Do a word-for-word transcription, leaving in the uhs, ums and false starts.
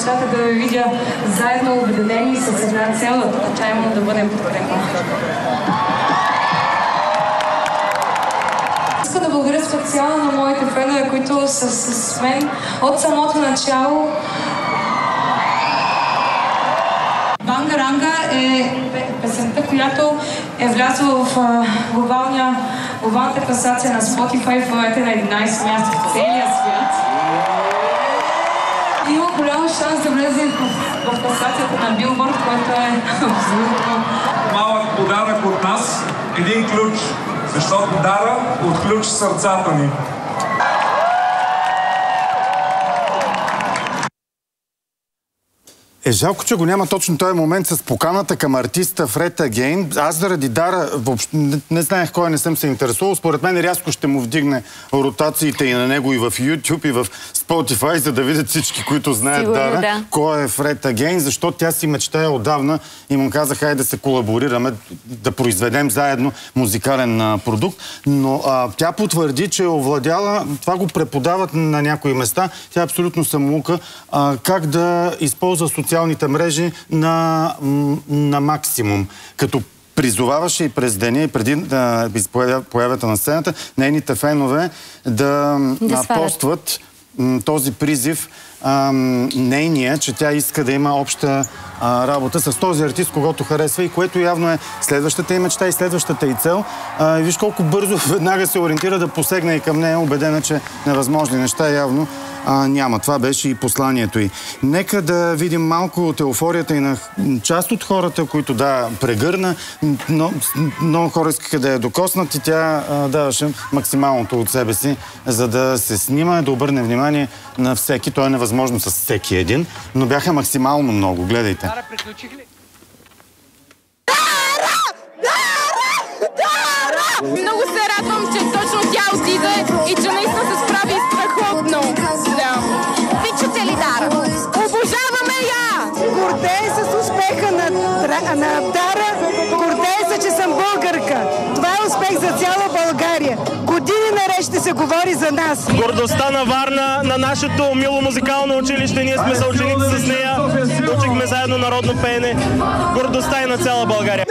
нещата да ви видя заедно обединени с една цел, да чаемо да бъдем подкрепени. Искам да благодаря специално на моите фенове, които са с мен от самото начало. Банга-ранга е песента, която е влязла в глобалния, глобалната класация на Spotify в момента на единайсето място в целия свят. Има голям шанс да влезе в, в класацията на Билборд, който е абсолютно... Малък подарък от нас, един ключ, защото дара отключи сърцата ни. Е, жалко, че го няма точно този момент с поканата към артиста Фред Агейн. Аз заради Дара въобще не, не знаех кой, не съм се интересувал. Според мен рязко ще му вдигне ротациите и на него и в YouTube, и в Spotify, за да видят всички, които знаят Сигурно, Дара, да. Кой е Фред Агейн, защото тя си мечтае отдавна и му каза, хайде да се колаборираме, да произведем заедно музикален а, продукт. Но а, тя потвърди, че е овладяла, това го преподават на някои места, тя е абсолютно самоука, а, как да използва социалните мрежи на, на максимум. Като призоваваше и през деня, и преди да появята на сцената, нейните фенове да, да постват този призив, а, нейния, че тя иска да има обща а, работа с този артист, когото харесва и което явно е следващата и мечта и следващата и цел. А, и виж колко бързо веднага се ориентира да посегне и към нея, убедена, че невъзможни неща явно а, няма. Това беше и посланието й. Нека да видим малко от еуфорията и на част от хората, които да прегърна, но много хора искаха да я докоснат и тя а, даваше максималното от себе си, за да се снима, да обърне внимание на всеки. То е невъзможно с всеки един, но бяха максимално много. Гледайте. Дара, приключих ли? Дара! Дара! Дара! Много се радвам, че точно тя отиде и че наистина се справи страхотно. Да. Обичате ли Дара? Обожаваме я! Гордея с успеха на, на Дара. Гордея се, че съм българка. Това е успех за цяла България. Години наред ще се говори за нас. Гордостта на Варна, на нашето мило музикално училище. Ние сме съученици с нея. Учихме заедно народно пеене. Гордостта и на цяла България.